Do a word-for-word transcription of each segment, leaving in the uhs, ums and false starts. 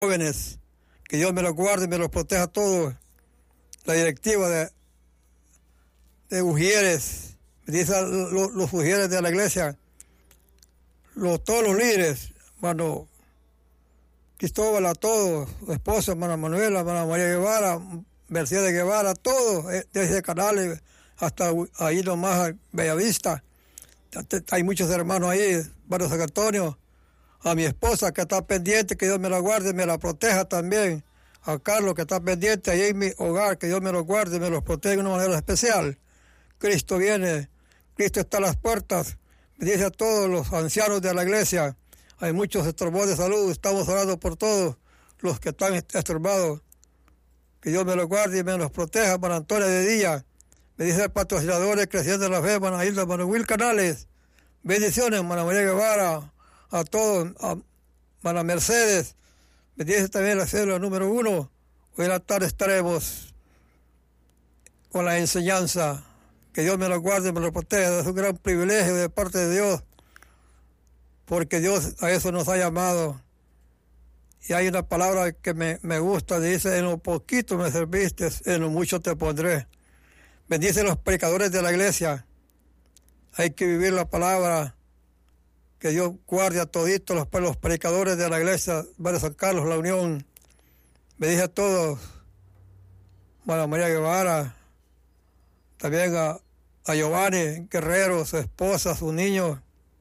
jóvenes, que Dios me los guarde y me los proteja a todos. La directiva de, de Ujieres, me dicen los, los Ujieres de la iglesia, los, todos los líderes, hermano Cristóbal, a todos, su esposa, hermana Manuela, hermana María Guevara, Mercedes Guevara, todos, desde Canales hasta ahí nomás a Bellavista. Hay muchos hermanos ahí, hermano San Antonio, a mi esposa que está pendiente, que Dios me la guarde y me la proteja también, a Carlos que está pendiente ahí en mi hogar, que Dios me los guarde y me los proteja de una manera especial. Cristo viene, Cristo está a las puertas, me dice a todos los ancianos de la iglesia, hay muchos estorbados de salud, estamos orando por todos los que están estorbados, que Dios me los guarde y me los proteja. Para Antonio de Día, me dice el patrocinador Creciendo la Fe, hermana Hilda, hermano Will Canales, bendiciones, hermana María Guevara, a todos, a hermana Mercedes, me dice también la célula número uno. Hoy en la tarde estaremos con la enseñanza, que Dios me lo guarde y me lo proteja. Es un gran privilegio de parte de Dios, porque Dios a eso nos ha llamado. Y hay una palabra que me, me gusta, dice, en lo poquito me serviste, en lo mucho te pondré. Bendice a los predicadores de la iglesia. Hay que vivir la palabra, que Dios guarde a toditos los, los predicadores de la iglesia de San Carlos, la Unión. Bendice a todos, a María Guevara, también a, a Giovanni Guerrero, su esposa, sus niños.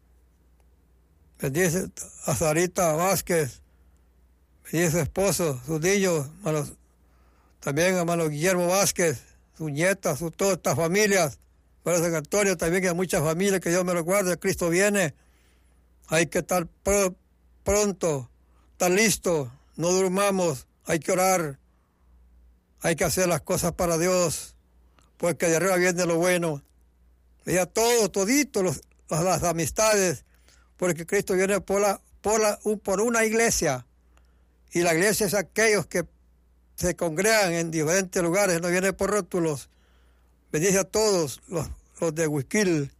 Bendice a Sarita Vázquez, bendice a su esposo, sus niños, hermanos, también a hermano Guillermo Vázquez, sus nietas, su, todas estas familias, para San Antonio también, que hay muchas familias, que Dios me lo guarde, Cristo viene, hay que estar pr- pronto, estar listo, no durmamos, hay que orar, hay que hacer las cosas para Dios, porque de arriba viene lo bueno, y a todos, toditos los, las, las amistades, porque Cristo viene por, la, por, la, un, por una iglesia, y la iglesia es aquellos que se congregan en diferentes lugares, no viene por rótulos. Bendice a todos los, los de Huiquil,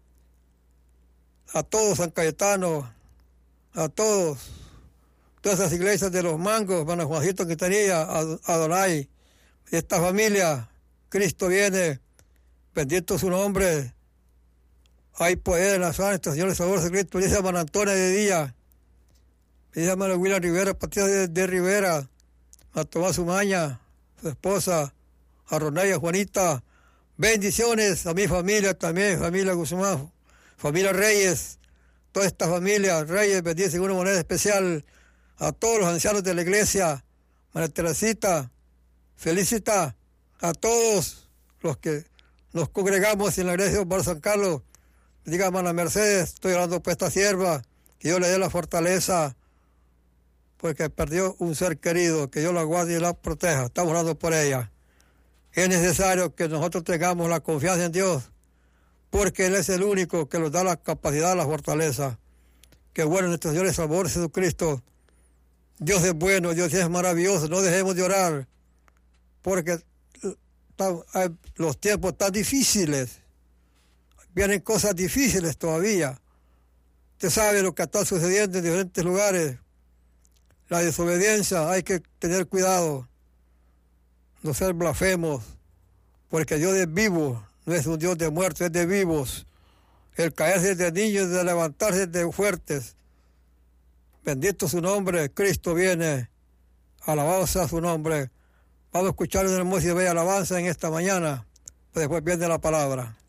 a todos San Cayetano, a todos, todas esas iglesias de los Mangos, hermano Juancito Quintanilla, Adonai, esta familia, Cristo viene, bendito su nombre. Hay poder en la sangre, este Señor, el sabor de Cristo. Dice hermano Antonio de Día, dice hermano William Rivera, Patricia de, de Rivera, a Tomás Umaña, su esposa, a Ronaya Juanita. Bendiciones a mi familia también, familia Guzmán, familia Reyes, toda esta familia, Reyes, bendice de una manera especial a todos los ancianos de la iglesia, María Teresita, felicita a todos los que nos congregamos en la iglesia de San Carlos. Diga, hermana Mercedes, estoy orando por esta sierva, que Dios le dé la fortaleza, porque perdió un ser querido, que Dios la guarde y la proteja. Estamos orando por ella. Es necesario que nosotros tengamos la confianza en Dios, porque Él es el único que nos da la capacidad, la fortaleza. Que bueno nuestro Señor y Salvador Jesucristo. Dios es bueno, Dios es maravilloso, no dejemos de orar, porque los tiempos están difíciles. Vienen cosas difíciles todavía. Usted sabe lo que está sucediendo en diferentes lugares. La desobediencia, hay que tener cuidado. No ser blasfemos, porque Dios es vivo, no es un Dios de muertos, es de vivos. El caerse de niños, de levantarse de fuertes. Bendito su nombre, Cristo viene. Alabado sea su nombre. Vamos a escuchar una hermosa y bella alabanza en esta mañana. Después viene la palabra.